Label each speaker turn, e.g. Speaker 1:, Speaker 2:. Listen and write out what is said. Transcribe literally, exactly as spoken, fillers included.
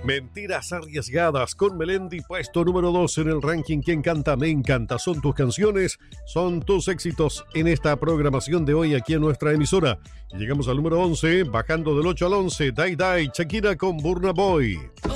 Speaker 1: Mentiras arriesgadas con Melendi, puesto número dos en el ranking. ¿Quién canta? Me encanta. Son tus canciones, son tus éxitos en esta programación de hoy aquí en nuestra emisora. Y llegamos al número once, bajando del ocho al once, Dai Dai, Shakira con Burna Boy.